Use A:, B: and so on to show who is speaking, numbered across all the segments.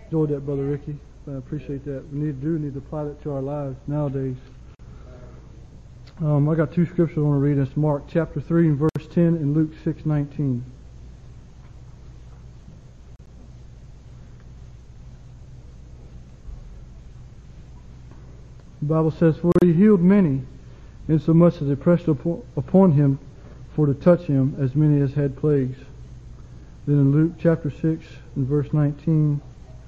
A: Enjoyed that, Brother Ricky. I appreciate that. We need to apply that to our lives nowadays. I got two scriptures I want to read. It's Mark chapter 3 and verse 10 and Luke 6:19. The Bible says, "For he healed many, insomuch as they pressed upon him for to touch him, as many as had plagues." Then in Luke chapter 6 and verse 19,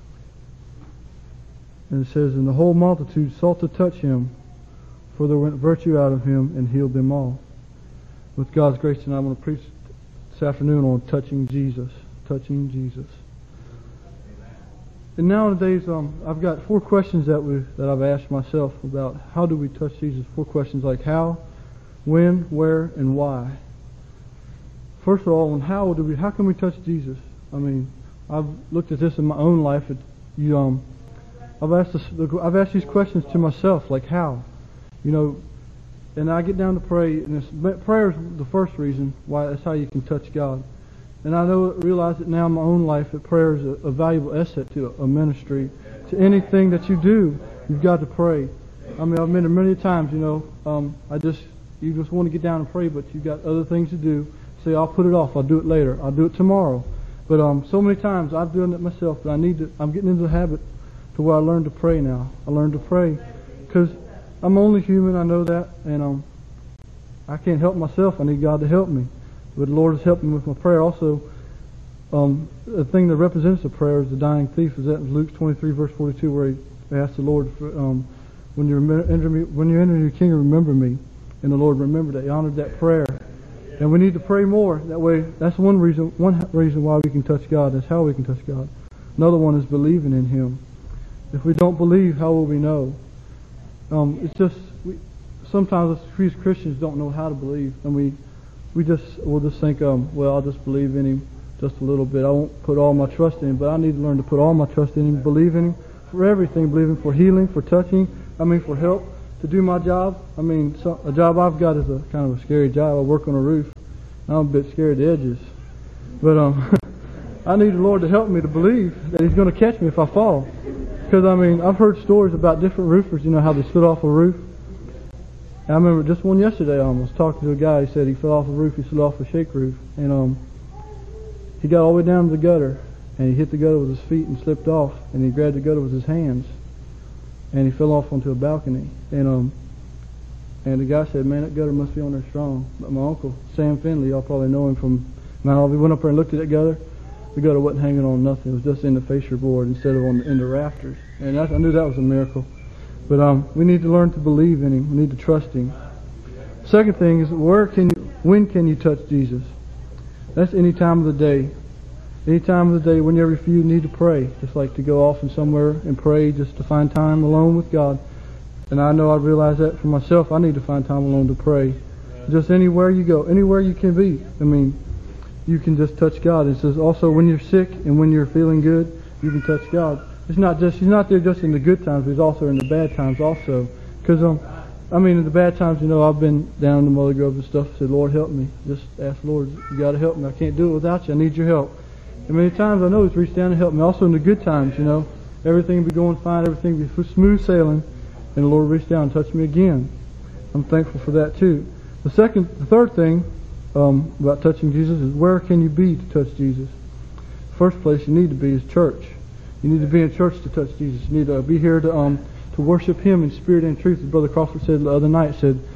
A: and it says, "And the whole multitude sought to touch him, for there went virtue out of him, and healed them all." With God's grace tonight, I'm going to preach this afternoon on touching Jesus. Touching Jesus. And nowadays, I've got 4 questions that I've asked myself about how do we touch Jesus. 4 questions like how, when, where, and why. First of all, on how can we touch Jesus? I mean, I've looked at this in my own life. I've asked these questions to myself, like how, and I get down to pray, and prayer is the first reason why. That's how you can touch God. And I realize it now in my own life that prayer is a valuable asset to a ministry. To anything that you do, you've got to pray. I mean, I've been there many times, you just want to get down and pray, but you've got other things to do. Say, I'll put it off. I'll do it later. I'll do it tomorrow. But so many times I've done it myself, but I'm getting into the habit to where I learn to pray now. I learn to pray because I'm only human. I know that, and I can't help myself. I need God to help me. But the Lord has helped me with my prayer. Also, the thing that represents the prayer is the dying thief. Is that in Luke 23 verse 42, where he asked the Lord, when you enter your kingdom, remember me. And the Lord remembered that. He honored that prayer. And we need to pray more. That way, that's one reason why we can touch God. That's how we can touch God. Another one is believing in Him. If we don't believe, how will we know? Sometimes we as Christians don't know how to believe, and we'll just think, I'll just believe in Him just a little bit. I won't put all my trust in Him, but I need to learn to put all my trust in Him, believe in Him for everything, believe in Him for healing, for touching, for help, to do my job. A job I've got is a kind of a scary job. I work on a roof. I'm a bit scared of the edges. But I need the Lord to help me to believe that He's going to catch me if I fall. Because, I've heard stories about different roofers, how they slid off a roof. And I remember just one yesterday, I was talking to a guy. He said he fell off a roof. He slid off a shake roof. And he got all the way down to the gutter. And he hit the gutter with his feet and slipped off. And he grabbed the gutter with his hands. And he fell off onto a balcony. And the guy said, "Man, that gutter must be on there strong." But my uncle, Sam Finley, y'all probably know him from Mount Olive. We went up there and looked at that gutter. The gutter wasn't hanging on nothing. It was just in the fascia board instead of in the rafters. And I knew that was a miracle. But we need to learn to believe in Him. We need to trust Him. Second thing is, when can you touch Jesus? That's any time of the day. Any time of the day, whenever you need to pray. Just like to go off and somewhere and pray, just to find time alone with God. And I know I realize that for myself. I need to find time alone to pray. Just anywhere you go, anywhere you can be. You can just touch God. It says also when you're sick and when you're feeling good, you can touch God. He's not there just in the good times. He's also in the bad times also. Because in the bad times, I've been down in the Mother Grove and stuff. Said, "Lord, help me." Just ask the Lord, "You got to help me. I can't do it without you. I need your help." And many times I know He's reached down and helped me. Also in the good times, everything will be going fine, everything will be smooth sailing, and the Lord reached down and touched me again. I'm thankful for that too. The third thing about touching Jesus is, where can you be to touch Jesus? First place you need to be is church. You need to be in church to touch Jesus. You need to be here to worship Him in spirit and truth. As Brother Crawford said the other night,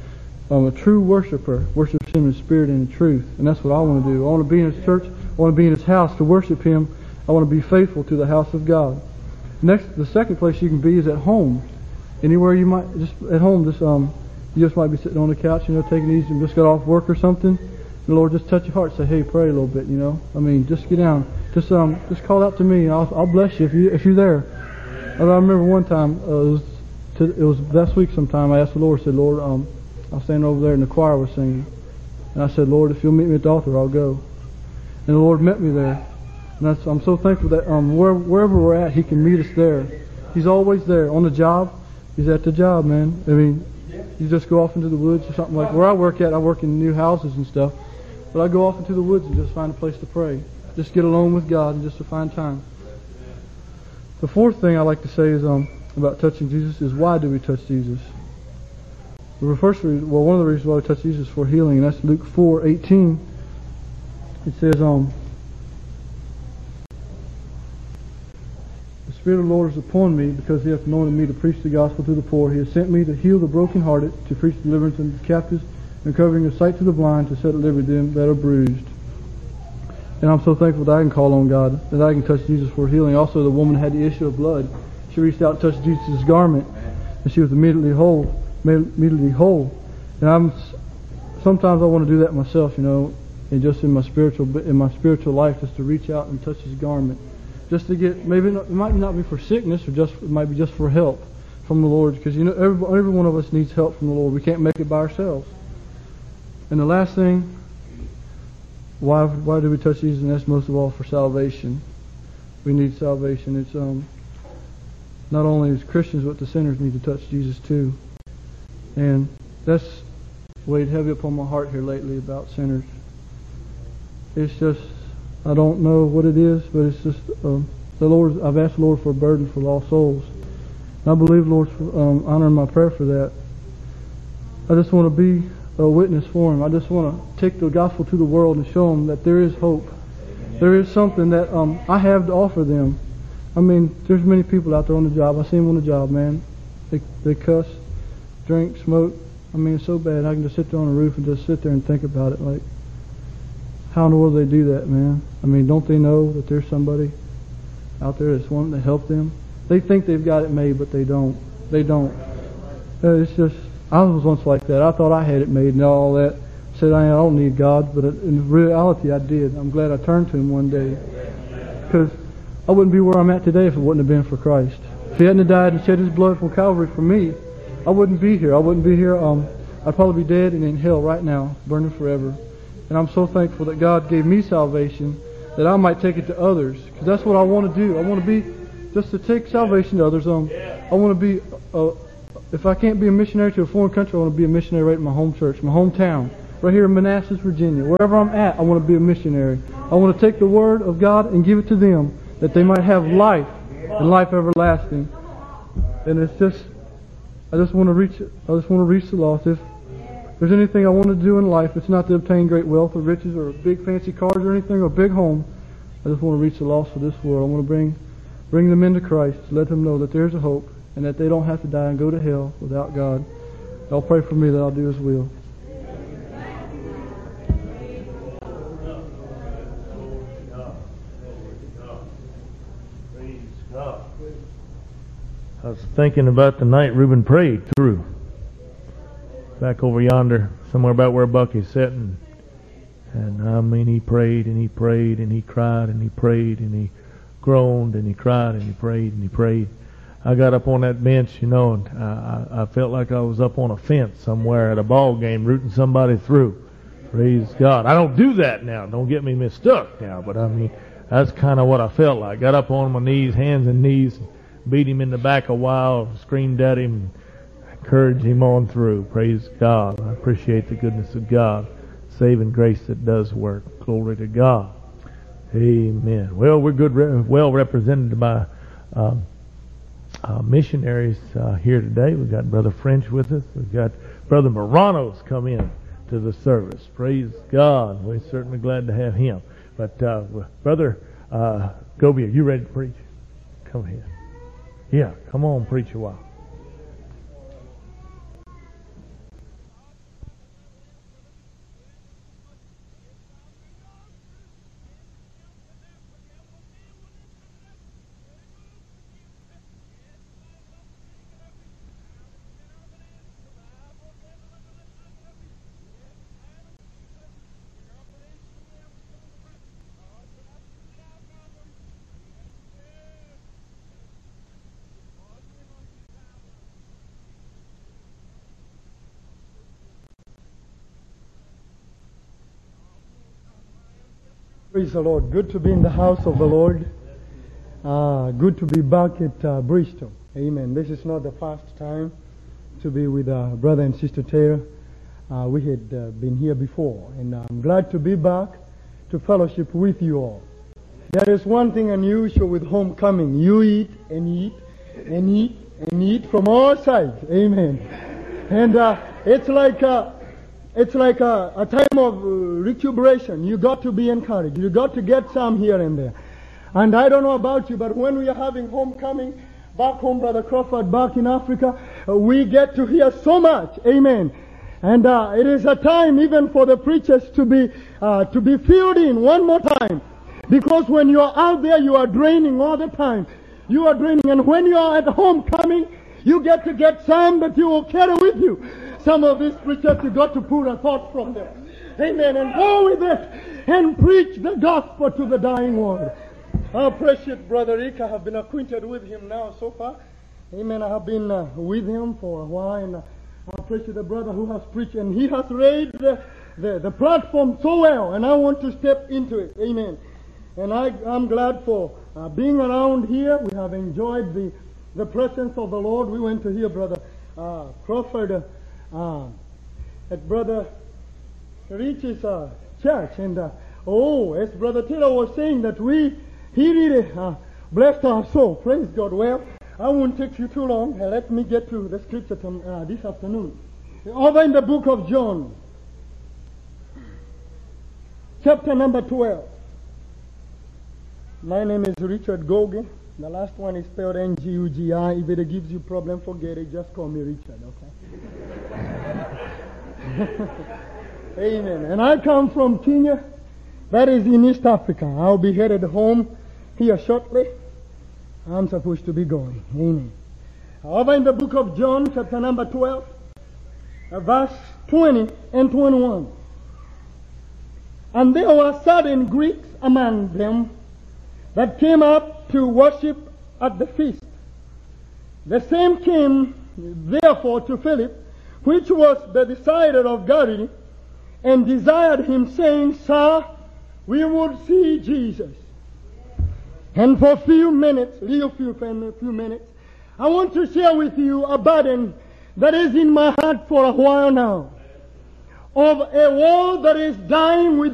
A: a true worshiper worships Him in spirit and in truth. And that's what I want to do. I want to be in His church. I want to be in His house to worship Him. I want to be faithful to the house of God. The second place you can be is at home. Anywhere you might, just at home, you just might be sitting on the couch, taking it easy, and just got off work or something. The Lord just touch your heart, say, "Hey, pray a little bit," just get down. Just call out to me, and I'll bless you if you're there. I remember one time, it was last week sometime, I asked the Lord, I said, "Lord, I was standing over there and the choir was singing. And I said, 'Lord, if you'll meet me at the altar, I'll go.' And the Lord met me there. And I'm so thankful that wherever we're at, He can meet us there. He's always there. On the job, He's at the job, man. You just go off into the woods or something like where I work in new houses and stuff. But I go off into the woods and just find a place to pray. Just get alone with God and just to find time. The fourth thing I like to say is about touching Jesus is, why do we touch Jesus? One of the reasons why we touch Jesus is for healing, and that's Luke 4:18. It says, the Spirit of the Lord is upon me, because He hath anointed me to preach the gospel to the poor. He has sent me to heal the brokenhearted, to preach deliverance unto the captives, and recovering of sight to the blind, to set at liberty them that are bruised. And I'm so thankful that I can call on God, that I can touch Jesus for healing. Also, the woman had the issue of blood. She reached out and touched Jesus' garment, and she was immediately whole. And sometimes I want to do that myself, and just in my spiritual life, just to reach out and touch His garment, just to get, it might not be for sickness, or it might be just for help from the Lord, because every one of us needs help from the Lord. We can't make it by ourselves. And the last thing, why do we touch Jesus? And that's most of all for salvation. We need salvation. It's not only as Christians, but the sinners need to touch Jesus too. And that's weighed heavy upon my heart here lately about sinners. It's just, I don't know what it is, but it's just I've asked the Lord for a burden for lost souls. And I believe the Lord's honoring my prayer for that. I just want to be a witness for Him. I just want to take the gospel to the world and show them that there is hope. There is something that I have to offer them. I mean, there's many people out there on the job. I see them on the job, man. They cuss, drink, smoke. I mean, it's so bad. I can just sit there on the roof and just sit there and think about it. Like, how in the world do they do that, man? I mean, don't they know that there's somebody out there that's wanting to help them? They think they've got it made, but they don't. They don't. It's just, I was once like that. I thought I had it made and all that. Said I don't need God, but in reality I did. I'm glad I turned to Him one day, because I wouldn't be where I'm at today if it wouldn't have been for Christ. If He hadn't have died and shed His blood from Calvary for me, I wouldn't be here. I'd probably be dead and in hell right now, burning forever. And I'm so thankful that God gave me salvation, that I might take it to others, because that's what I want to do. I want to be, just to take salvation to others. I want to be, if I can't be a missionary to a foreign country, I want to be a missionary right in my home church, my hometown, right here in Manassas, Virginia. Wherever I'm at, I want to be a missionary. I want to take the Word of God and give it to them, that they might have life, and life everlasting. And it's just, I just want to reach the lost. If there's anything I want to do in life, it's not to obtain great wealth or riches or big fancy cars or anything or a big home. I just want to reach the lost of this world. I want to bring them into Christ, let them know that there's a hope, and that they don't have to die and go to hell without God. Y'all pray for me that I'll do His will.
B: I was thinking about the night Reuben prayed through. Back over yonder, somewhere about where Bucky's sitting. And I mean, he prayed and he prayed and he cried and he prayed and he groaned and he cried and he prayed and he prayed. I got up on that bench, and I felt like I was up on a fence somewhere at a ball game rooting somebody through. Praise God. I don't do that now. Don't get me mistook now. But I mean, that's kind of what I felt like. Got up on my knees, hands and knees, beat him in the back a while, screamed at him, encouraged him on through. Praise God. I appreciate the goodness of God, saving grace that does work. Glory to God. Amen. Well, we're well represented by missionaries here today. We've got Brother French with us. We've got Brother Morano's come in to the service. Praise God. We're certainly glad to have him. But Brother Gobi, are you ready to preach? Come ahead. Yeah, come on, preach a while.
C: Praise the Lord. Good to be in the house of the Lord. Good to be back at Bristol. Amen. This is not the first time to be with Brother and Sister Taylor. We had been here before, and I'm glad to be back to fellowship with you all. There is one thing unusual with homecoming. You eat and eat and eat and eat from all sides. Amen. And it's like a time of recuperation. You got to be encouraged. You got to get some here and there. And I don't know about you, but when we are having homecoming back home, Brother Crawford, back in Africa, we get to hear so much. Amen. And it is a time even for the preachers to be filled in one more time. Because when you are out there, you are draining all the time. You are draining. And when you are at homecoming, you get to get some that you will carry with you. Some of these preachers, you got to pull a thought from them. Amen. And go with it and preach the gospel to the dying world. Our precious brother Rick, I have been acquainted with him now so far. Amen. I have been with him for a while. And I appreciate the brother who has preached. And he has raised the platform so well. And I want to step into it. Amen. And I'm glad for being around here. We have enjoyed the presence of the Lord. We went to hear Brother Crawford at Brother Rich's church. And as Brother Taylor was saying, that he really blessed our soul. Praise God. Well, I won't take you too long. Let me get to the scripture this afternoon. Over in the book of John, chapter number 12. My name is Richard Gogi. The last one is spelled Ngugi. If it gives you problem, forget it. Just call me Richard, okay? Amen. And I come from Kenya. That is in East Africa. I'll be headed home here shortly. I'm supposed to be going. Amen. Over in the book of John, chapter number 12, verse 20 and 21. And there were certain Greeks among them that came up to worship at the feast. The same came therefore to Philip, which was the decider of Galilee, and desired him, saying, Sir, we would see Jesus. And for a few minutes, I want to share with you a burden that is in my heart for a while now, of a world that is dying with